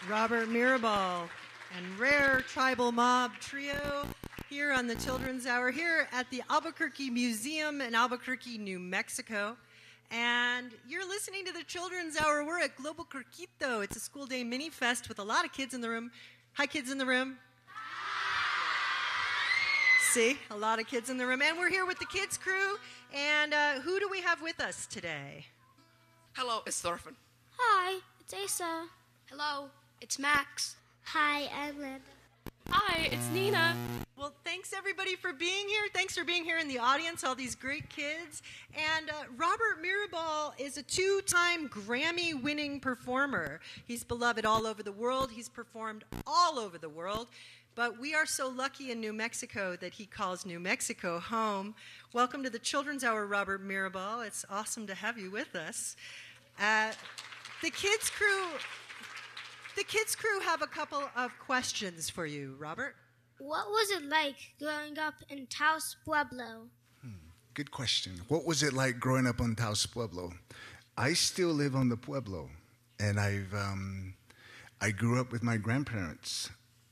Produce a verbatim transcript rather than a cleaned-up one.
Robert Mirabal and Rare Tribal Mob Trio here on the Children's Hour here at the Albuquerque Museum in Albuquerque, New Mexico. And you're listening to the Children's Hour. We're at Global Curquito. It's a school day mini fest with a lot of kids in the room. Hi, kids in the room. See, a lot of kids in the room. And we're here with the kids crew. And uh, who do we have with us today? Hello, it's Thorfinn. Hi, it's Asa. Hello, it's Max. Hi, I'm Linda. Hi, it's Nina. Well, thanks everybody for being here. Thanks for being here in the audience, all these great kids. And uh, Robert Mirabal is a two-time Grammy-winning performer. He's beloved all over the world. He's performed all over the world. But we are so lucky in New Mexico that he calls New Mexico home. Welcome to the Children's Hour, Robert Mirabal. It's awesome to have you with us. Uh, the kids crew... The kids crew have a couple of questions for you, Robert. What was it like growing up in Taos Pueblo? Hmm, good question. What was it like growing up on Taos Pueblo? I still live on the Pueblo, and I've um, I grew up with my grandparents